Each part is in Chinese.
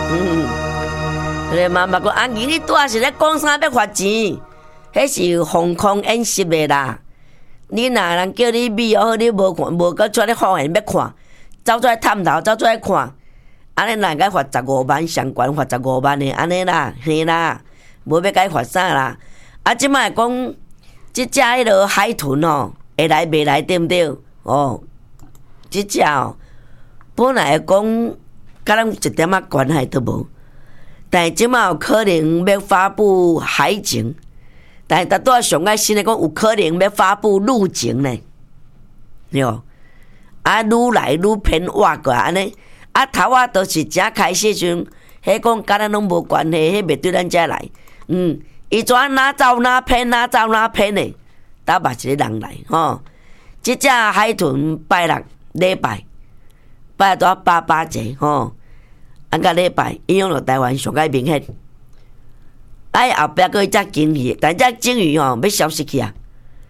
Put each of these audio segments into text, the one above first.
个妈妈讲阿姨，你拄仔是咧讲啥要罚钱？迄是防空演习的啦。你若人叫你美好，你无看，无搁出咧发现要看，走出来探头，走出来看，安尼哪该罚15万，上悬罚15万的，安尼啦，嘿啦，无要该罚啥啦。啊，即摆讲，即只迄落海豚哦，会来袂来对毋对？哦，即只哦，本来讲，甲咱一点仔关系都无，但是即摆有可能要发布海警。但是，他拄仔上爱新的讲，有可能要发布陆警呢，对哦。啊，愈来愈偏挖过来安尼。啊，头仔都是正开始时阵，迄讲甲咱拢无关系，迄袂对咱遮来。伊怎哪走哪偏，哪走哪偏的，打捌一个人来吼。即只海豚拜六礼拜，拜多8节吼。啊，甲礼拜影响到台湾上爱明显。后壁佫一只鲸鱼，但只鲸鱼吼要消失去啊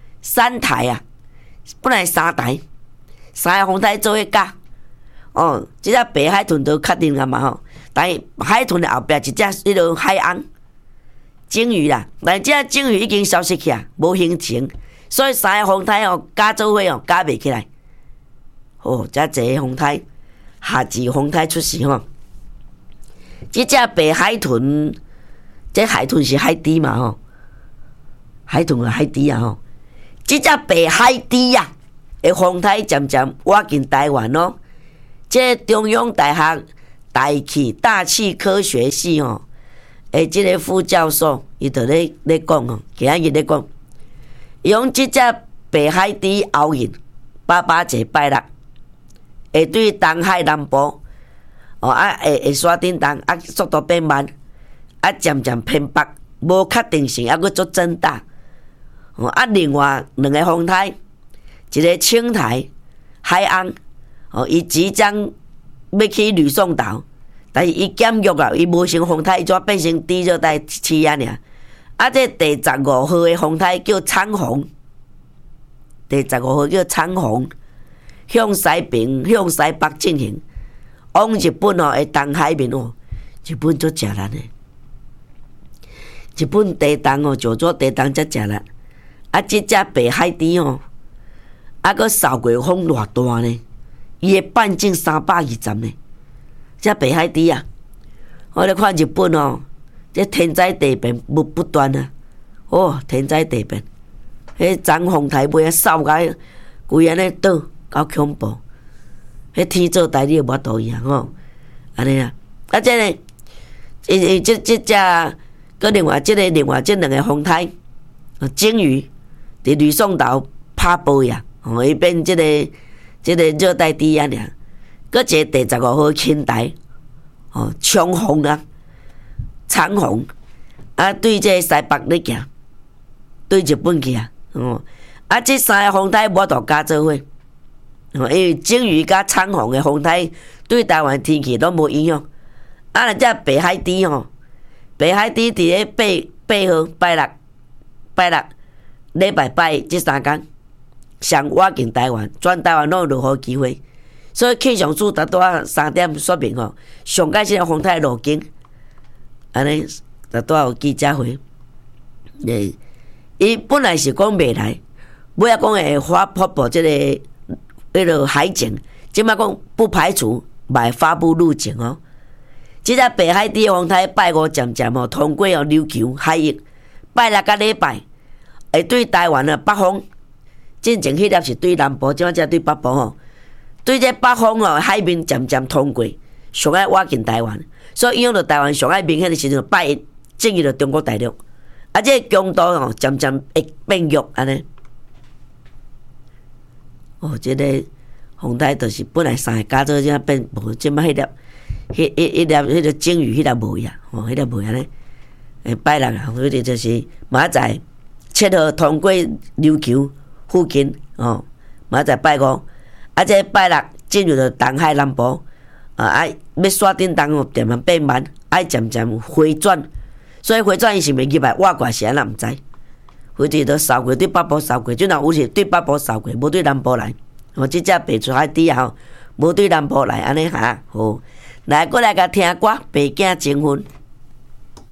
！3台啊，本来3台，3个风台做伙架。哦，即只白海豚都确定啊嘛吼，但是海豚的后壁一只迄落海翁鲸鱼啦，但是即只鲸鱼已经消失去啊，无形情，所以3个风台哦加做伙哦加袂起来。哦，遮济个风台，下季风台出世吼，即只白海豚。这海豚是海猪嘛吼，海豚是海猪啊吼，即只白海猪啊，的风台渐渐挖进台湾咯。这中央大学大气科学系吼，即个副教授伊就咧讲吼，今仔日咧讲，用即只白海猪后印8节拜六，会对东海南部哦会刷叮当啊，速度变慢。啊，渐渐偏北，无确定性，还佫做增大。啊，另外2个风台，一个青台海翁，伊即将要去吕宋岛，但是伊减弱了，伊无成风台，伊怎变成低热带气压尔？啊，这第15号的风台叫苍虹，第15号叫苍虹，向西边、向西北进行，往日本的东海面哦，日本足食力的。日本地动哦，上早地动才食力。啊，即只白海猪哦，啊，佫扫过风偌大呢？伊的半径320呢。这白海猪啊，我咧看日本哦，这天灾地变不断啊！哦，天灾地变，迄涨风台尾啊扫甲规安尼倒，够恐怖。迄天做代志无法度伊啊吼，安尼啊。啊，这呢，即只。佮另外即2个风台，鲸鱼伫吕宋岛拍波呀，伊变即个热带低压尔。佮一个第15号青台，冲锋啊，长虹啊，对这西北咧行，对日本去啊，啊，这3个风台无度加做伙，因为鲸鱼甲长虹的风台对台湾天气都无影响。啊，只北海猪吼。北海猪伫咧8号拜六礼拜拜这3天，上挖进台湾，全台湾拢有落雨机会。所以气象署达多3点说明吼，上开始个风台路径，安尼达多有记者会。伊本来是讲未来，尾仔讲会发布这个迄落海警，即摆讲不排除会发布陆警哦。即只北海猪风台拜5渐渐哦通过哦琉球海域，拜6甲礼拜会对台湾的北方，之前迄粒是对南部，即摆才对北部吼。对这北方哦海面渐渐通过，上爱挖进台湾，所以影响到台湾上爱明显的时阵拜1进入到中国大陆，啊这强度哦渐渐会变弱安尼。哦，这个风台就是本来3个加做这变无，即摆迄粒。迄个鲸鱼，迄粒无呀，迄粒无安尼。拜六啊，迄个就是明仔7号通过琉球附近，明仔拜5，啊，这拜六进入到东海南部，要刷叮当哦，渐渐变慢，爱渐渐回转，所以回转伊是袂入来挖过是安怎毋知，回转都扫过对北部扫过，就若有是对北部扫过，无对南部来。即只白出海猪啊，无对南部来安尼哈， 来，过来甲听歌，爸囝情分。